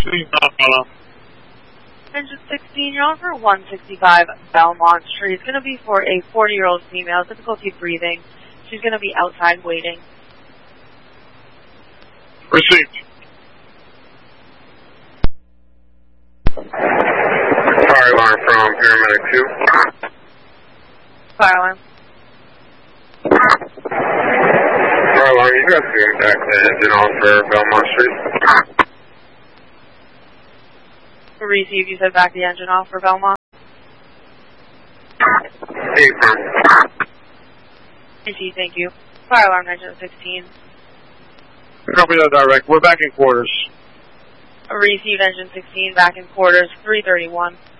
Engine 16, you're on for 165 Belmont Street. It's going to be for a 40-year-old female, difficulty breathing. She's going to be outside waiting. Received. Fire alarm from paramedic 2. Fire alarm. Fire alarm, you guys can back the engine off for Belmont Street. Receive, you said back the engine off for Belmont. Receive, thank you. Fire alarm, engine 16. Copy that direct. We're back in quarters. Receive, engine 16, back in quarters, 331.